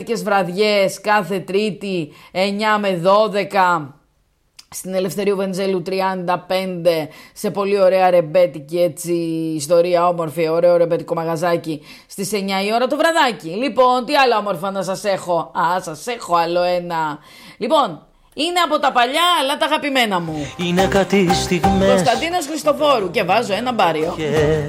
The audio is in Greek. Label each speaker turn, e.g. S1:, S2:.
S1: ρεμπέτικες βραδιές κάθε Τρίτη 9 με 12 στην Ελευθερίου Βενιζέλου 35, σε πολύ ωραία ρεμπέτικη έτσι ιστορία, όμορφη, ωραίο ρεμπέτικο μαγαζάκι στις 9 η ώρα το βραδάκι. Λοιπόν, τι άλλο όμορφα να σας έχω? Σας έχω άλλο ένα. Λοιπόν, είναι από τα παλιά αλλά τα αγαπημένα μου.
S2: Είναι κάτι στιγμές
S1: Κωνσταντίνος Χριστοφόρου και βάζω ένα μπάριο.